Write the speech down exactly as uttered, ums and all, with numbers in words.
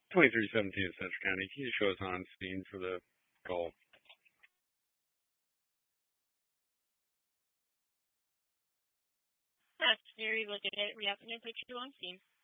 twenty-three seventeen in Central County. Can you show us on scene for the call? That's very looking at it. We have to put you on scene.